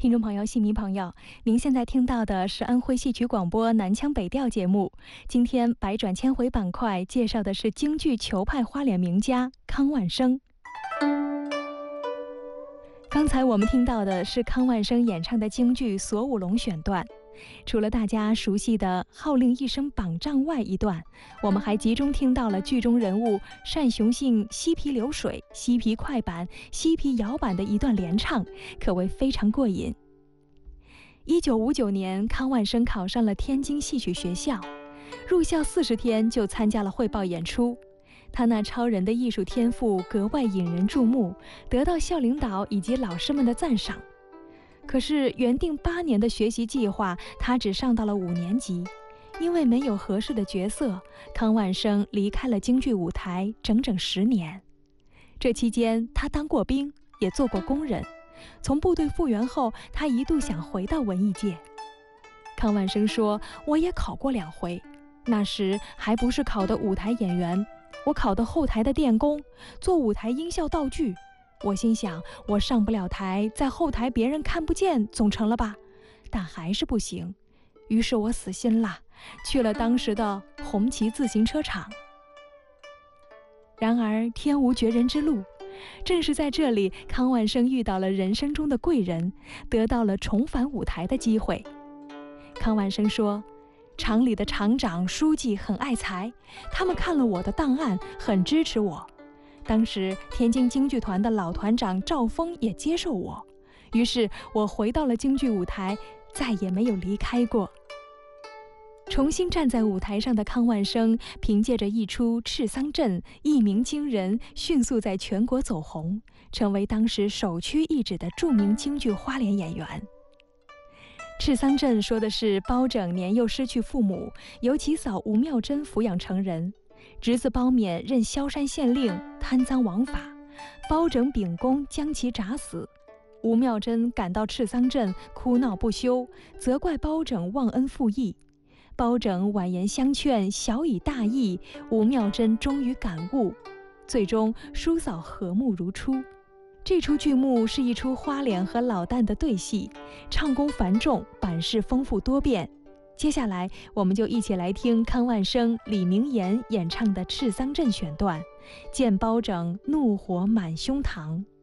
听众朋友、戏迷朋友，您现在听到的是安徽戏曲广播南腔北调节目。今天百转千回板块介绍的是京剧裘派花脸名家康万生。刚才我们听到的是康万生演唱的京剧《锁五龙》选段。除了大家熟悉的号令一声绑帐外一段，我们还集中听到了剧中人物单雄信嬉皮流水、嬉皮快板、嬉皮摇板的一段连唱，可谓非常过瘾。1959年，康万生考上了天津戏曲学校，入校40天就参加了汇报演出。他那超人的艺术天赋格外引人注目，得到校领导以及老师们的赞赏。可是原定8年的学习计划，他只上到了5年级，因为没有合适的角色，康万生离开了京剧舞台整整10年。这期间，他当过兵，也做过工人。从部队复员后，他一度想回到文艺界。康万生说：“我也考过2回，那时还不是考的舞台演员，我考的后台的电工，做舞台音效道具。我心想，我上不了台，在后台别人看不见，总成了吧？但还是不行。于是我死心了，去了当时的红旗自行车厂。然而天无绝人之路，正是在这里，康万生遇到了人生中的贵人，得到了重返舞台的机会。康万生说，厂里的厂长、书记很爱才，他们看了我的档案，很支持我。当时天津京剧团的老团长赵峰也接受我，于是我回到了京剧舞台，再也没有离开过。重新站在舞台上的康万生，凭借着一出《赤桑镇》一鸣惊人，迅速在全国走红，成为当时首屈一指的著名京剧花脸演员。《赤桑镇》说的是包拯年幼失去父母，由其嫂吴妙珍抚养成人。侄子包勉任萧山县令，贪赃枉法，包拯秉公将其铡死。吴妙珍赶到赤桑镇，哭闹不休，责怪包拯忘恩负义。包拯婉言相劝，小以大义，吴妙珍终于感悟，最终叔嫂和睦如初。这出剧目是一出花脸和老旦的对戏，唱功繁重，板式丰富多变。接下来我们就一起来听康万生、李明岩演唱的《赤桑镇》选段，见包拯怒火满胸膛。